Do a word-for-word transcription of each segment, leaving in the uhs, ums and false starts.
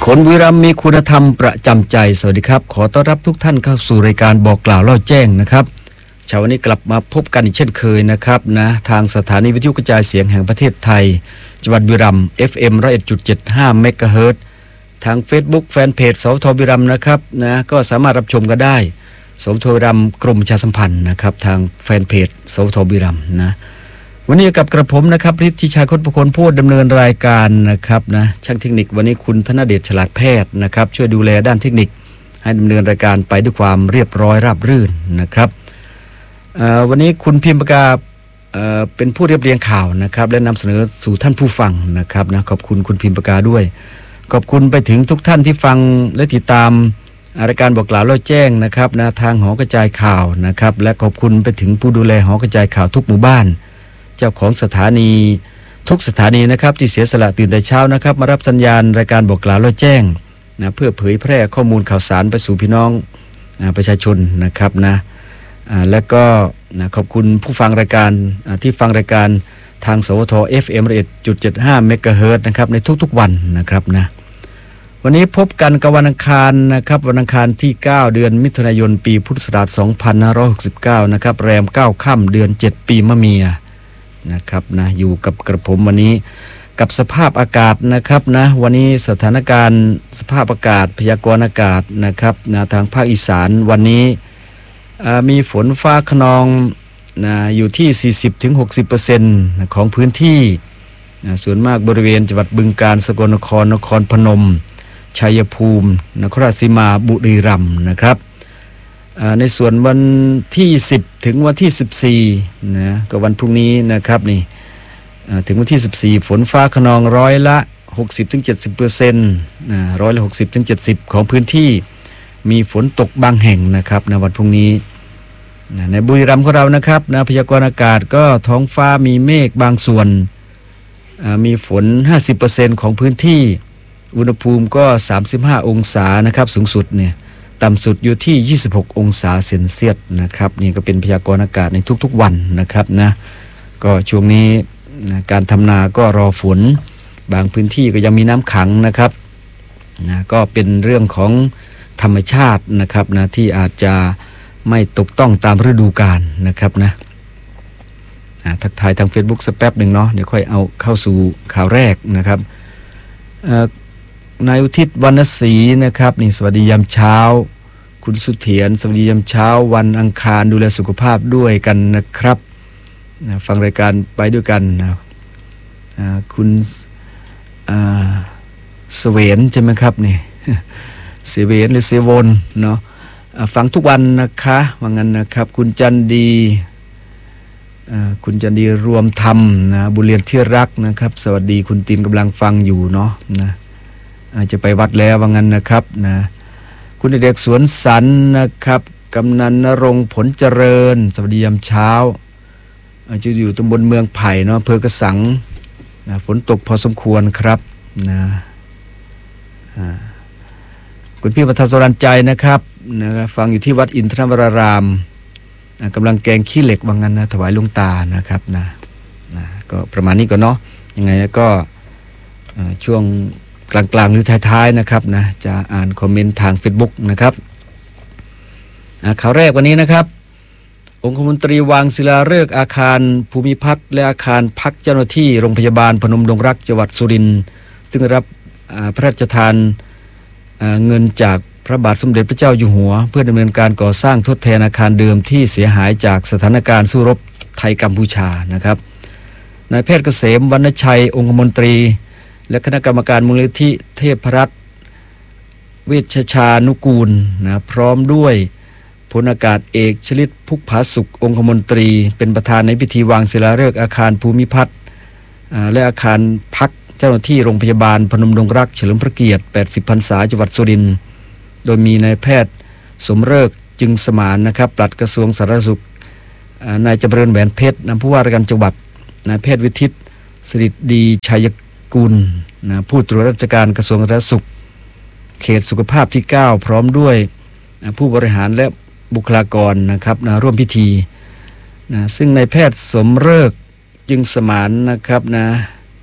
คนบุรีรัมย์มีคุณธรรมประจำใจสวัสดีครับขอต้อนรับทุกท่านเข้าสู่รายการบอกกล่าวเล่าแจ้งนะครับเช้าวันนี้กลับมาพบกันอีกเช่นเคยนะครับนะทางสถานีวิทยุกระจายเสียงแห่งประเทศไทยจังหวัดบุรีรัมย์ เอฟ เอ็ม หนึ่งร้อยเอ็ดจุดเจ็ดห้า เมกะเฮิรตซ์ทาง Facebook แฟนเพจสวทบุรีรัมย์นะครับนะก็สามารถรับชมกันได้สวทบุรีรัมย์กรมประชาสัมพันธ์นะครับทางแฟนเพจสวทบุรีรัมย์นะวันนี้กับกระผมนะครับฤทธิชัยคดประคนผู้ดำเนินรายการนะครับนะช่างเทคนิควันนี้คุณธนเดชฉลาดแพทย์นะครับช่วยดูแลด้านเทคนิคให้ดำเนินรายการไปด้วยความเรียบร้อยราบรื่นนะครับวันนี้คุณพิมพ์ปากกาเป็นผู้เรียบเรียงข่าวนะครับและนำเสนอสู่ท่านผู้ฟังนะครับนะขอบคุณคุณพิมพ์ปากกาด้วยขอบคุณไปถึงทุกท่านที่ฟังและติดตามรายการบอกกล่าวเล่าแจ้งนะครับนะทางหอกระจายข่าวนะครับและขอบคุณไปถึงผู้ดูแลหอกระจายข่าวทุกหมู่บ้านเจ้าของสถานีทุกสถานีนะครับที่เสียสละตื่นแต่เช้านะครับมารับสัญญาณรายการบอกกล่าวเล่าแจ้งนะเพื่อเผยแพร่ข้อมูลข่าวสารไปสู่พี่น้องนะประชาชนนะครับนะและก็นะขอบคุณผู้ฟังรายการที่ฟังรายการทางสวท เอฟ เอ็ม หนึ่งร้อยเอ็ดจุดเจ็ดห้า เมกะเฮิรตซ์นะครับในทุกๆวันนะครับนะวันนี้พบกันกับวันอังคารนะครับวันอังคารที่เก้าเดือนมิถุนายนปีพุทธศักราชสองพันห้าร้อยหกสิบเก้านะครับแรมเก้าค่ำเดือนเจ็ดปีมะเมียนะครับนะอยู่กับกระผมวันนี้กับสภาพอากาศนะครับนะวันนี้สถานการณ์สภาพอากาศพยากรณ์อากาศนะครับนะทางภาคอีสานวันนี้มีฝนฟ้าคะนองนะอยู่ที่ สี่สิบถึงหกสิบเปอร์เซ็นต์ ของพื้นที่นะส่วนมากบริเวณจังหวัดบึงกาฬสกลนครนครพนมชัยภูมินครราชสีมาบุรีรัมย์นะครับในส่วนวันที่สิบถึงวันที่สิบสี่นะก็วันพรุ่งนี้นะครับนี่ถึงวันที่สิบสี่ฝนฟ้าคะนองร้อยละหกสิบถึงเจ็ดสิบเปอร์เซ็นต์นะร้อยละหกสิบถึงเจ็ดสิบของพื้นที่มีฝนตกบางแห่งนะครับในวันพรุ่งนี้นะในบุรีรัมย์ของเรานะครับนะพยากรณ์อากาศก็ท้องฟ้ามีเมฆบางส่วนมีฝน ห้าสิบเปอร์เซ็นต์ ของพื้นที่อุณหภูมิก็สามสิบห้าองศานะครับสูงสุดเนี่ยต่ำสุดอยู่ที่ยี่สิบหกองศาเซนเซียสนะครับนี่ก็เป็นพยากรณ์อากาศในทุกๆวันนะครับนะก็ช่วงนี้นะการทำนาก็รอฝนบางพื้นที่ก็ยังมีน้ำขังนะครับนะก็เป็นเรื่องของธรรมชาตินะครับนะที่อาจจะไม่ตกต้องตามฤดูกาลนะครับนะนะทักทายทาง Facebook สักแป๊บหนึ่งเนาะเดี๋ยวค่อยเอาเข้าสู่ข่าวแรกนะครับนายอุทิศวรรณศรีนะครับนี่สวัสดียามเช้าคุณสุเถียรสวัสดียามเช้าวันอังคารดูแลสุขภาพด้วยกันนะครับนะฟังรายการไปด้วยกันนะคุณเสเวนใช่ไหมครับนี่เสเวนหรือเสวนเนาะฟังทุกวันนะคะว่างั้นนะครับคุณจันดีคุณจันดีรวมธรรมนะบุญเรียนที่รักนะครับสวัสดีคุณตินกำลังฟังอยู่เนาะนะจะไปวัดแล้วว่างั้นนะครับนะคุณเด็กสวนสันนะครับกำนันณรงค์ผลเจริญสวัสดียามเช้าจะอยู่ตำบลเมืองไผ่เนาะอำเภอกระสังนะฝนตกพอสมควรครับนะคุณพี่ประธานสรัญใจนะครับนะฟังอยู่ที่วัดอินทรวรารามนะกำลังแกงขี้เหล็กว่างั้นนะถวายหลวงตานะครับนะนะก็ประมาณนี้ก่อนเนาะยังไงก็ช่วงกลางๆหรือท้ายๆนะครับนะจะอ่านคอมเมนต์ทาง Facebook นะครับข่าวแรกวันนี้นะครับองคมนตรีวางศิลาฤกษ์อาคารภูมิพัฒน์และอาคารพักเจ้าหน้าที่โรงพยาบาลพนมดงรักจังหวัดสุรินทร์ซึ่งได้รับพระราชทานเงินจากพระบาทสมเด็จพระเจ้าอยู่หัวเพื่อดำเนินการก่อสร้างทดแทนอาคารเดิมที่เสียหายจากสถานการณ์สู้รบไทยกัมพูชานะครับนายแพทย์เกษมวรรณชัยองคมนตรีและคณะกรรมการมูลนิธิเทพรัตน์เวชชานุกูลนะพร้อมด้วยพลอากาศเอกชลิตพุกผาสุของคมนตรีเป็นประธานในพิธีวางศิลาฤกษ์อาคารภูมิพัฒน์และอาคารพักเจ้าหน้าที่โรงพยาบาลพนมดงรักเฉลิมพระเกียรติแปดสิบพรรษาจังหวัดสุรินทร์โดยมีนายแพทย์สมฤกษ์จึงสมานนะครับปลัดกระทรวงสาธารณสุขนายจำเริญแหวนเพชรนำผู้ว่าราชการจังหวัดนายแพทย์วิทิตสิริดีชัยกุลนะผู้ตรวจราชการกระทรวงสาธารณสุขเขตสุขภาพที่เก้าพร้อมด้วยนะผู้บริหารและบุคลากรนะครับนะร่วมพิธีนะซึ่งนายแพทย์สมฤกษ์จึงสมานนะครับนะ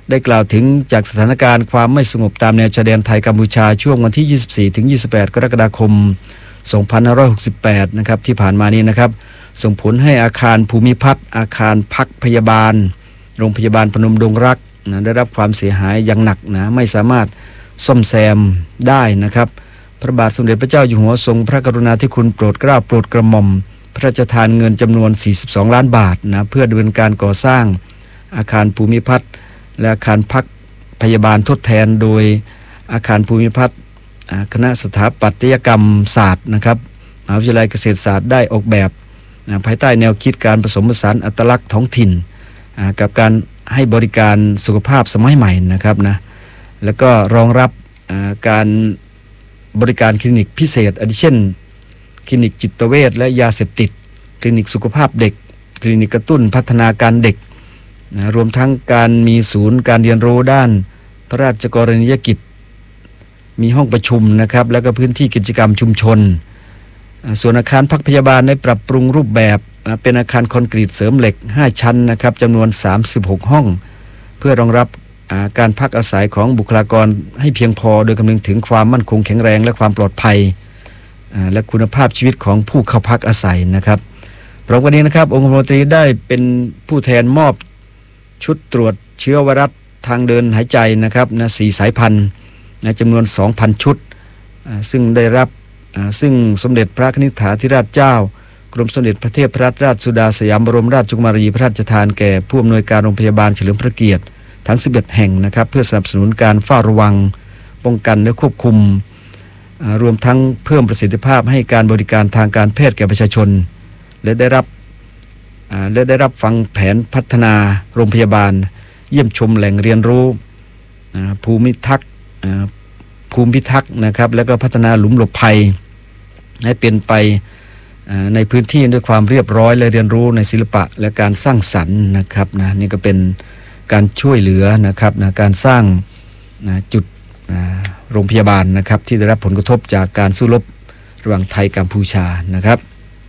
ได้กล่าวถึงจากสถานการณ์ความไม่สงบตามแนวชายแดนไทยกัมพูชาช่วงวันที่ ยี่สิบสี่ถึงยี่สิบแปด กรกฎาคม สองพันห้าร้อยหกสิบแปด นะครับที่ผ่านมานี้นะครับส่งผลให้อาคารภูมิพัฒน์อาคารพักพยาบาลโรงพยาบาลพนมดงรักนะได้รับความเสียหายอย่างหนักนะไม่สามารถซ่อมแซมได้นะครับพระบาทสมเด็จพระเจ้าอยู่หัวทรงพระกรุณาธิคุณโปรดเกล้าโปรดกระหม่อมพระราชทานเงินจำนวนสี่สิบสองล้านบาทนะเพื่อดำเนินการก่อสร้างอาคารภูมิพัฒน์และอาคารพักพยาบาลทดแทนโดยอาคารภูมิพัฒน์คณะสถาปัตยกรรมศาสตร์นะครับมหาวิทยาลัยเกษตรศาสตร์ได้ออกแบบนะภายใต้แนวคิดการผสมผสานอัตลักษณ์ท้องถิ่นกับการให้บริการสุขภาพสมัยใหม่นะครับนะแล้วก็รองรับการบริการคลินิกพิเศษอาทิเช่นคลินิกจิตเวชและยาเสพติดคลินิกสุขภาพเด็กคลินิกกระตุ้นพัฒนาการเด็กนะรวมทั้งการมีศูนย์การเรียนรู้ด้านพระราชกรณียกิจมีห้องประชุมนะครับแล้วก็พื้นที่กิจกรรมชุมชนส่วนอาคารพักพยาบาลได้ปรับปรุงรูปแบบเป็นอาคารคอนกรีตเสริมเหล็กห้าชั้นนะครับจำนวนสามสิบหกห้องเพื่อรองรับการพักอาศัยของบุคลากรให้เพียงพอโดยคำนึงถึงความมั่นคงแข็งแรงและความปลอดภัยและคุณภาพชีวิตของผู้เข้าพักอาศัยนะครับพร้อมกันนี้นะครับองค์คมนตรีได้เป็นผู้แทนมอบชุดตรวจเชื้อไวรัสทางเดินหายใจนะครับนะสี่สายพันธุ์นะจำนวน สองพัน ชุดซึ่งได้รับซึ่งสมเด็จพระนิธิธิราชเจ้ากรมสมเด็จพระเทพรัตนราชสุดาสยามบรมราชกุมารีพระราชทานแก่ผู้อำนวยการโรงพยาบาลเฉลิมพระเกียรติทั้งสิบเอ็ดแห่งนะครับเพื่อสนับสนุนการเฝ้าระวังป้องกันและควบคุมรวมทั้งเพิ่มประสิทธิภาพให้การบริการทางการแพทย์แก่ประชาชนและได้รับและได้รับฟังแผนพัฒนาโรงพยาบาลเยี่ยมชมแหล่งเรียนรู้ภูมิทักษ์ภูมิพิทักษ์นะครับแล้วก็พัฒนาหลุมหลบภัยให้เป็นไปในพื้นที่ด้วยความเรียบร้อยและเรียนรู้ในศิลปะและการสร้างสรรค์นะครับนะนี่ก็เป็นการช่วยเหลือนะครับนะการสร้างนะจุดนะโรงพยาบาลนะครับที่ได้รับผลกระทบจากการสู้รบระหว่างไทยกัมพูชานะครับ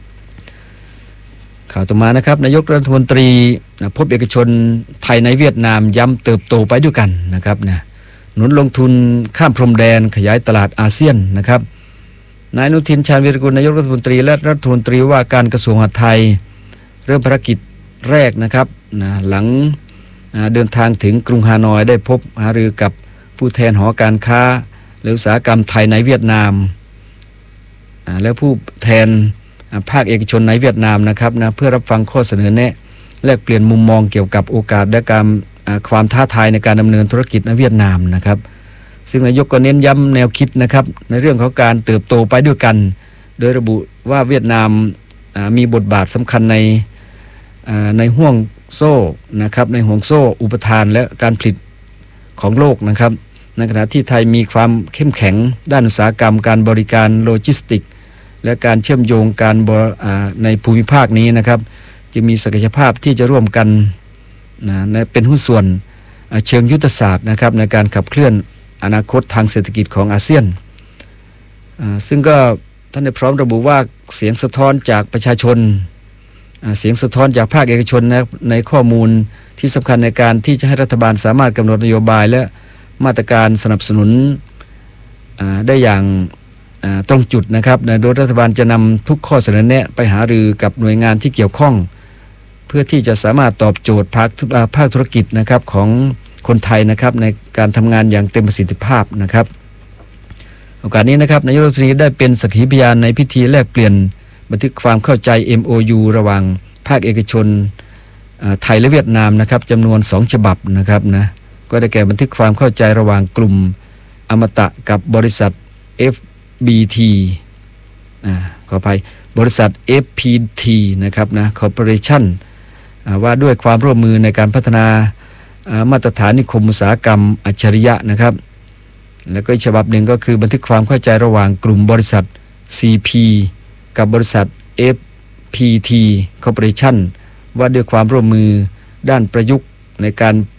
ข่าวต่อมานะครับนายกรัฐมนตรีนะพบเอกชนไทยในเวียดนามย้ำเติบโตไปด้วยกันนะครับนะหนุนลงทุนข้ามพรมแดนขยายตลาดอาเซียนนะครับนายอนุทินชาญวีรกุลนายกรัฐมนตรีและรัฐมนตรีว่าการกระทรวงมหาดไทยเริ่มภารกิจแรกนะครับนะหลังเดินทางถึงกรุงฮานอยได้พบหารือกับผู้แทนหอการค้าและอุตสาหกรรมไทยในเวียดนามและผู้แทนภาคเอกชนในเวียดนามนะครับนะเพื่อรับฟังข้อเสนอแนะแลกเปลี่ยนมุมมองเกี่ยวกับโอกาสและการความท้าทายในการดำเนินธุรกิจในเวียดนามนะครับซึ่งนายกก็เน้นย้ำแนวคิดนะครับในเรื่องของการเติบโตไปด้วยกันโดยระบุว่าเวียดนามมีบทบาทสำคัญในในห่วงโซ่นะครับในห่วงโซ่อุปทานและการผลิตของโลกนะครับในขณะที่ไทยมีความเข้มแข็งด้านอุตสาหกรรมการบริการโลจิสติกและการเชื่อมโยงการในภูมิภาคนี้นะครับจะมีศักยภาพที่จะร่วมกันนะเป็นหุ้นส่วนเชิงยุทธศาสตร์นะครับในการขับเคลื่อนอนาคตทางเศรษฐกิจของอาเซียนซึ่งก็ท่านได้พร้อมระบุว่าเสียงสะท้อนจากประชาชนเสียงสะท้อนจากภาคเอกชนนะในข้อมูลที่สำคัญในการที่จะให้รัฐบาลสามารถกำหนดนโยบายและมาตรการสนับสนุนได้อย่างตรงจุดนะครับโดยรัฐบาลจะนำทุกข้อเสนอแนะไปหารือกับหน่วยงานที่เกี่ยวข้องเพื่อที่จะสามารถตอบโจทย์ภาคภาคธุรกิจนะครับของคนไทยนะครับในการทำงานอย่างเต็มประสิทธิภาพนะครับโอกาสนี้นะครับนายกรัฐมนตรีได้เป็นสักขีพยานในพิธีแลกเปลี่ยนบันทึกความเข้าใจ เอ็ม โอ ยู ระหว่างภาคเอกชนไทยและเวียดนามนะครับจำนวนสองฉบับนะครับนะก็ได้แก่บันทึกความเข้าใจระหว่างกลุ่มอมตะกับบริษัท เอฟ บี ที อ่าขออภัยบริษัท เอฟ พี ที นะครับนะ Corporation ว่าด้วยความร่วมมือในการพัฒนามาตรฐานนิคมอุตสาหกรรมอัจฉริยะนะครับแล้วก็อีกฉบับหนึ่งก็คือบันทึกความเข้าใจระหว่างกลุ่มบริษัท ซี พี กับบริษัท เอฟ พี ที Corporation ว่าด้วยความร่วมมือด้านประยุกต์ในการ